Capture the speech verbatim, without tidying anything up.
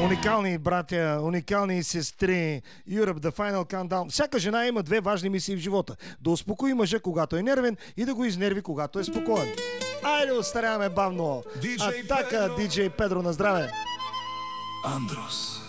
Уникални братя, уникални сестри. Europe, The Final Countdown. Всяка жена има две важни мисии в живота. Да успокои мъжа, когато е нервен, и да го изнерви, когато е спокоен. Айде, остаряваме бавно. Атака, диджей Педро, на здраве! Андрос.